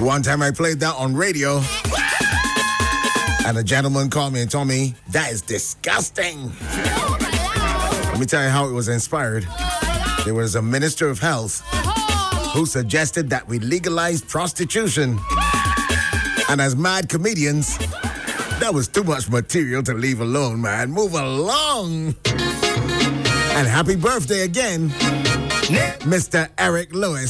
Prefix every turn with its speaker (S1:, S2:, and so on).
S1: One time I played that on radio, and a gentleman called me and told me, that is disgusting. Let me tell you how it was inspired. There was a minister of health who suggested that we legalize prostitution. And as mad comedians, that was too much material to leave alone, man. Move along. And happy birthday again, Mr. Eric Lewis.